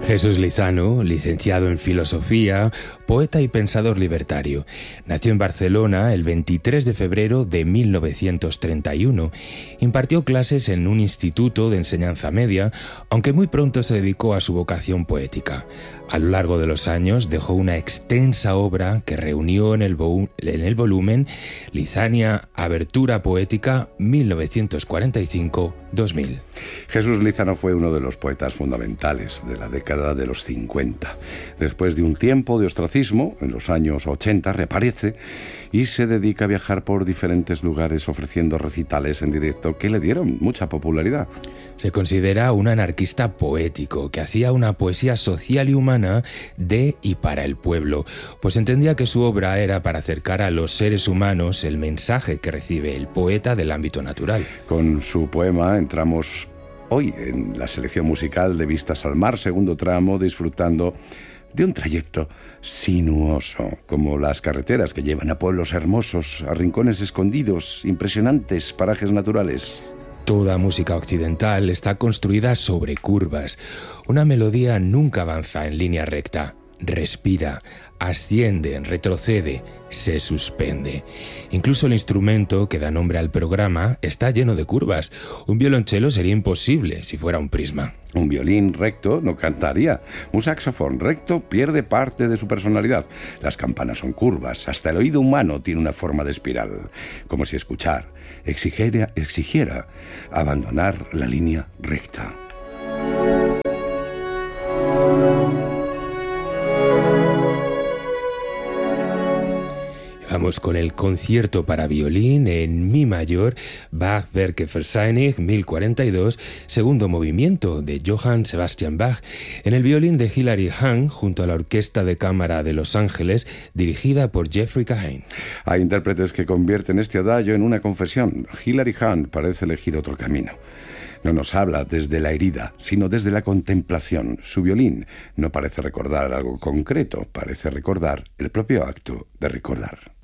Jesús Lizano, licenciado en Filosofía, poeta y pensador libertario, nació en Barcelona el 23 de febrero de 1931. Impartió clases en un instituto de enseñanza media, aunque muy pronto se dedicó a su vocación poética. A lo largo de los años dejó una extensa obra que reunió en el volumen Lizania, Abertura Poética 1945-2000. Jesús Lizano fue uno de los poetas fundamentales de la década de los 50. Después de un tiempo de ostracismo, en los años 80 reaparece y se dedica a viajar por diferentes lugares ofreciendo recitales en directo que le dieron mucha popularidad. Se considera un anarquista poético que hacía una poesía social y humana de y para el pueblo, pues entendía que su obra era para acercar a los seres humanos el mensaje que recibe el poeta del ámbito natural. Con su poema entramos hoy en la selección musical de Vistas al Mar, segundo tramo, disfrutando de un trayecto sinuoso, como las carreteras que llevan a pueblos hermosos, a rincones escondidos, impresionantes parajes naturales. Toda música occidental está construida sobre curvas. Una melodía nunca avanza en línea recta. Respira, asciende, retrocede, se suspende. Incluso el instrumento que da nombre al programa está lleno de curvas. Un violonchelo sería imposible si fuera un prisma. Un violín recto no cantaría. Un saxofón recto pierde parte de su personalidad. Las campanas son curvas. Hasta el oído humano tiene una forma de espiral. Como si escuchar exigiera abandonar la línea recta. Vamos con el concierto para violín en mi mayor, Bach Werke Verseinig 1042, segundo movimiento de Johann Sebastian Bach, en el violín de Hilary Hahn junto a la Orquesta de Cámara de Los Ángeles, dirigida por Jeffrey Kahane. Hay intérpretes que convierten este adagio en una confesión. Hilary Hahn parece elegir otro camino. No nos habla desde la herida, sino desde la contemplación. Su violín no parece recordar algo concreto, parece recordar el propio acto de recordar.